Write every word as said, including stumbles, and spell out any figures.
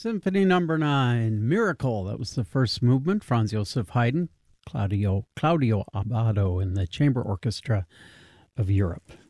Symphony Number Nine, Miracle. That was the first movement. Franz Joseph Haydn, Claudio Claudio Abbado in the Chamber Orchestra of Europe.